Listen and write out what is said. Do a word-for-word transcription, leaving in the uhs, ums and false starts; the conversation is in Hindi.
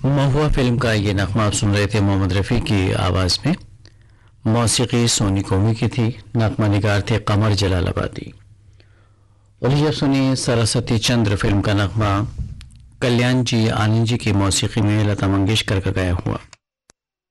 महुआ फिल्म का ये नगमा आप सुन रहे थे मोहम्मद रफ़ी की आवाज़ में। मौसीकी सोनी कोमी की थी। नगमा निगार थे कमर जलालाबादी। और ये सुनिए सरस्वती चंद्र फिल्म का नगमा कल्याण जी आनंद जी की मौसीकी में लता मंगेशकर का गाया हुआ।